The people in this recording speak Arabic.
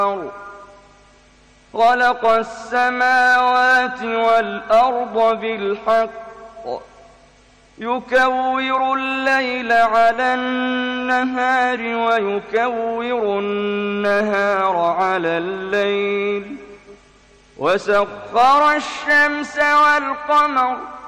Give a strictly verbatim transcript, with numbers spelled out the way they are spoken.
خلق السماوات والأرض بالحق يكور الليل على النهار ويكور النهار على الليل وسخر الشمس والقمر